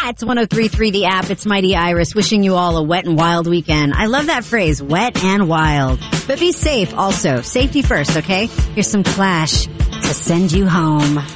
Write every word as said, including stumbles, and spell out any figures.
It's one oh three point three The App. It's Mighty Iris wishing you all a wet and wild weekend. I love that phrase, wet and wild. But be safe also. Safety first, okay? Here's some Clash to send you home.